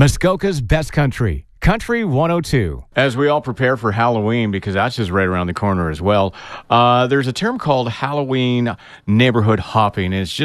Muskoka's Best Country, Country 102. As we all prepare for Halloween, because that's just right around the corner as well, there's a term called Halloween neighborhood hopping. And it's just